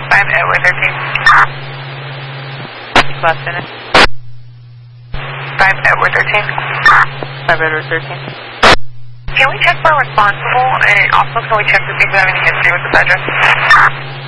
5 Edward 13. Last minute. 5 Edward 13. 5 Edward 13. Can we check for responsible, and also can we check to see if we have any history with this address?